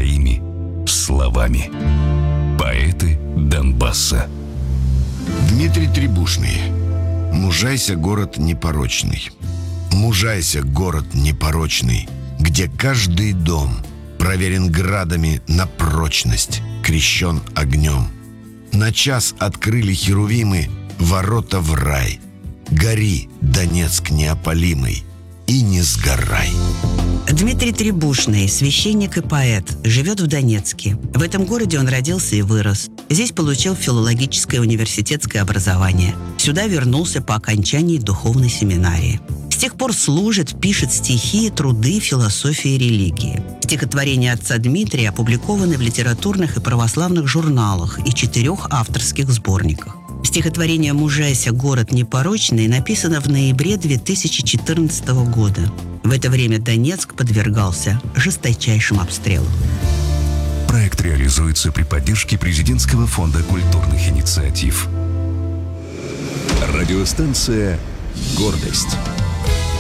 своими словами. Поэты Донбасса. Дмитрий Требушный. Мужайся, город непорочный. Мужайся, город непорочный, где каждый дом проверен градами на прочность, крещен огнем. На час открыли херувимы ворота в рай. Гори, Донецк неопалимый, и не сгорай. Дмитрий Требушный, священник и поэт, живет в Донецке. В этом городе он родился и вырос. Здесь получил филологическое университетское образование. Сюда вернулся по окончании духовной семинарии. С тех пор служит, пишет стихи, труды философии и религии. Стихотворения отца Дмитрия опубликованы в литературных и православных журналах и 4 авторских сборниках. Стихотворение «Мужайся, город непорочный» написано в ноябре 2014 года. В это время Донецк подвергался жесточайшим обстрелам. Проект реализуется при поддержке Президентского фонда культурных инициатив. Радиостанция «Гордость».